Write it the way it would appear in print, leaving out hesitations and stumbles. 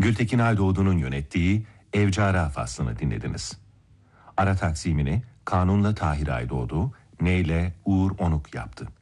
Gültekin Aydoğdu'nun yönettiği Evcara faslını dinlediniz. Ara taksimini Kanun'la Tahir Aydoğdu, Neyle Uğur Onuk yaptı.